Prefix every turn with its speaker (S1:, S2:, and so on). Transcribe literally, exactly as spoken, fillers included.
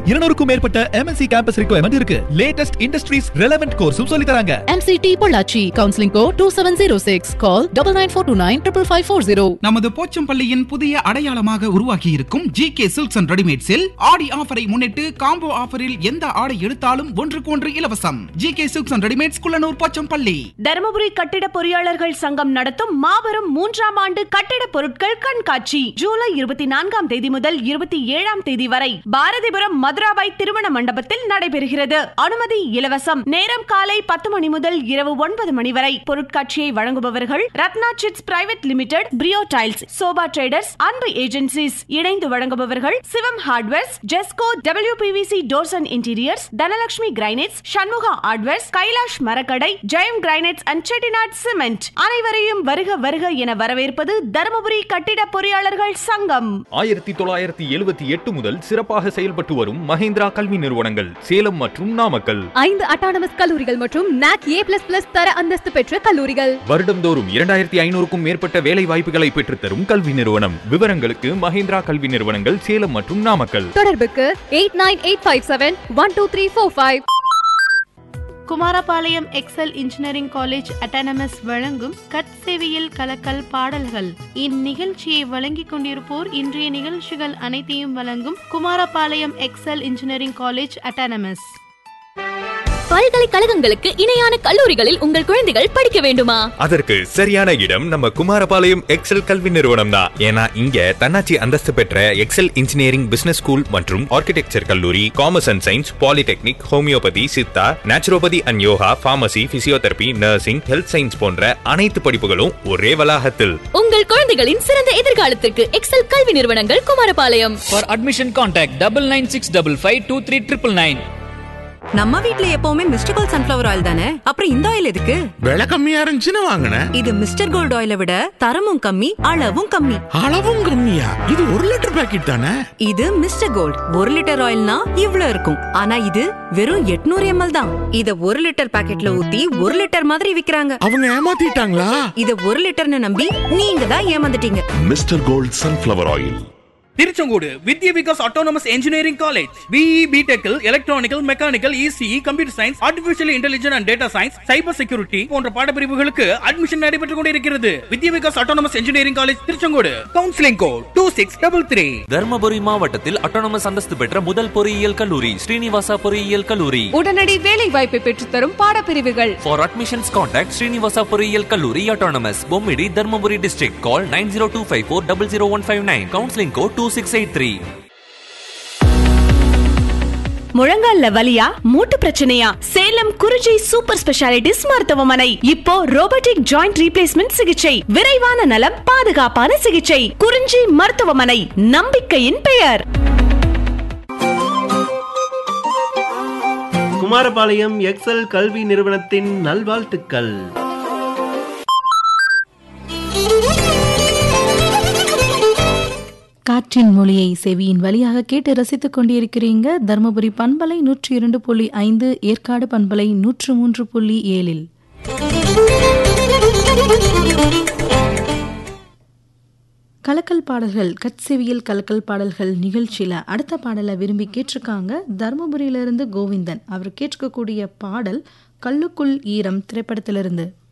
S1: இருநூறுக்கும் மேற்பட்ட M N C campus requirement இருக்கு. லேட்டஸ்ட் இண்டஸ்ட்ரீஸ் ரெலவென்ட் கோர்ஸும் சொல்லி தராங்க.
S2: M C T Pollachi counselling code two seven zero six. கால் nine nine four two nine five five four zero.
S3: நமது போச்சம்பள்ளியின் புதிய அடையாளமாக உருவாக்கி இருக்கும் G K Silks and Readymadeஸில் ஆடி ஆஃபரை முன்னிட்டு காம்போ ஆஃபரில் எந்த ஆடை எடுத்தாலும் ஒன்றுக்கு ஒன்று இலவசம். G K Silks and Readymadeஸ் Kullanur Pochampalli.
S4: Dharmapuri கட்டிட பொறியாளர்கள் சங்கம் நடத்தும் மாபெரும் மூன்றாம் ஆண்டு கட்டிட பொருட்கள் கண்காட்சி ஜூலை இருபத்தி நான்காம் தேதி முதல் இருபத்தி ஏழாம் தேதி வரை பாரதிபுரம் மதுராபாய் திருமண மண்டபத்தில் நடைபெறுகிறது. அனுமதி இலவசம். நேரம் காலை பத்து மணி முதல் இரவு ஒன்பது மணி வரை. பொருட்காட்சியை வழங்குபவர்கள் Ratna chits private limited, பிரியோ tiles, sofa traders, அன்பு ஏஜென்சிஸ். இணைந்து வழங்குபவர்கள் சிவம் hardwares, Jesco, W P V C doors and interiors, Dhanalakshmi granites, Shanmuga hardwares, Kailash மரக்கடை, Jayam granites and Chettinad cement. அனைவரையும் வருக வருக என வரவேற்பது தருமபுரி கட்டிட பொறியாளர்கள் சங்கம்.
S5: ஆயிரத்தி தொள்ளாயிரத்தி எழுபத்தி எட்டு முதல் சிறப்பாக செயல்பட்டு வரும் மஹேந்திரா கல்வி நிறுவனங்கள் சேலம் மற்றும் நாமக்கல்.
S6: ஐந்து அட்டானமஸ் கல்லூரிகள் மற்றும் நாக் ஏ பிளஸ் பிளஸ் தர அந்தஸ்து பெற்ற கல்லூரிகள்.
S5: வருடந்தோறும் இரண்டாயிரத்தி ஐநூறுக்கும் மேற்பட்ட வேலை வாய்ப்புகளை பெற்றுத்தரும் கல்வி நிறுவனம். விவரங்களுக்கு மஹேந்திரா கல்வி நிறுவனங்கள் சேலம் மற்றும் நாமக்கல்.
S6: தொடர்புக்கு eight nine eight five seven one two three four five.
S7: Kumarapalayam XL engineering college autonomous வழங்கும் கட்சேவியில் கலக்கல் பாடல்கள். இந்நிகழ்ச்சியை வழங்கிக் கொண்டிருப்போர் இன்றைய நிகழ்ச்சிகள் அனைத்தையும் வழங்கும் Kumarapalayam XL engineering college autonomous.
S6: பல்கலைக்கழகங்களுக்கு இணையான கல்லூரிகளில் உங்கள் குழந்தைகள் படிக்க வேண்டுமா?
S5: அதற்கு சரியான இடம் நம்ம குமாரபாளையம் எக்ஸல் கல்வி நிறுவனம் தான். ஏன்னா இங்க தன்னாட்சி அந்தஸ்து பெற்ற எக்ஸல் இன்ஜினியரிங் பிசினஸ் ஸ்கூல் மற்றும் ஆர்கிடெக்சர் கல்லூரி, commerce and science, polytechnic, homeopathy, Siddha, naturopathy and yoga, pharmacy, physiotherapy, nursing, health science போன்ற அனைத்து படிப்புகளும் ஒரே வளாகத்தில்.
S6: உங்கள் குழந்தைகளின் சிறந்த எதிர்காலத்திற்கு எக்ஸல் கல்வி நிறுவனங்கள் Kumarapalayam.
S8: For admission contact double nine six double five two three triple nine.
S9: நம்ம வீட்ல எப்பவுமே மிஸ்டர் கோல்ட் சன்ஃபிளவர் ஆயில் தானே, அப்புறம் இந்த ஆயில் எதுக்கு?
S10: விலை கம்மியா இருந்துச்சுன்னு வாங்கினேன்.
S9: இது மிஸ்டர் கோல்ட் ஆயிலை விட தரமும் கம்மி, அளவும் கம்மி.
S10: அளவும் கம்மியா? இது ஒரு லிட்டர் பாக்கெட் தானே.
S9: இது மிஸ்டர் கோல்ட் ஒரு லிட்டர் ஆயில்னா இவ்ளோ இருக்கும். ஆனா இது வெறும் எட்நூறு எம்எல் தான். இத ஒரு லிட்டர் பாக்கெட்ல ஊத்தி ஒரு லிட்டர் மாதிரி விக்கிறாங்க.
S10: அவங்க ஏமாத்திட்டாங்களா?
S9: இத ஒரு லிட்டர்னு நம்பி நீங்க தான் ஏமாந்துட்டீங்க.
S11: Mister gold sunflower oil.
S12: Tiruchengode Vidya Vikas autonomous engineering college. BE, பிடெக்கில் electronical, mechanical, ECE, computer science, artificial intelligence and data science, cyber security போன்ற பாடப்பிரிவுகளுக்கு அட்மிஷன் நடைபெற்றுக் கொண்டிருக்கிறது. வித்யா Vikas autonomous engineering college Tiruchengode. Counselling code two six double three.
S13: Dharmapuri மாவட்டத்தில் autonomous அந்தஸ்து பெற்ற முதல் பொறியியல் கல்லூரி ஸ்ரீனிவாசா பொறியியல் கல்லூரி.
S6: உடனடி வேலை வாய்ப்பை பெற்றுத்தரும் பாடப்பிரிவுகள்.
S13: For admissions contact ஸ்ரீனிவாசா பொறியியல் கல்லூரி autonomous, Bommidi, Dharmapuri district. Call nine zero two five four zero zero one five nine. Counseling code two six eight three.
S4: முழங்கால்ல வலியா, மூட்டு பிரச்சனையா? சேலம் குறிஞ்சி சூப்பர் ஸ்பெஷாலிட்டிஸ் மருத்துவமனை. இப்போ ரோபோட்டிக் ஜாயிண்ட் ரீப்ளேஸ்மெண்ட் சிகிச்சை, விரைவான நலம், பாதுகாப்பான சிகிச்சை. குறிஞ்சி மருத்துவமனை, நம்பிக்கையின் பெயர்.
S14: குமாரபாளையம் எக்ஸல் கல்வி நிறுவனத்தின் நல்வாழ்த்துக்கள்.
S15: காற்றின் மொழியை செவியின் வழியாக கேட்டு ரசித்துக் கொண்டிருக்கிறீங்க. தர்மபுரி பண்பலை நூற்றி இரண்டு புள்ளி ஐந்து, ஏற்காடு பண்பலை நூற்று மூன்று புள்ளி ஏழில். கலக்கல் பாடல்கள், கட்செவியில் கலக்கல் பாடல்கள் நிகழ்ச்சியில் அடுத்த பாடலை விரும்பி கேட்டிருக்காங்க தர்மபுரியிலிருந்து கோவிந்தன். அவர் கேட்கக்கூடிய பாடல் கல்லுக்குள் ஈரம் திரைப்படத்திலிருந்து.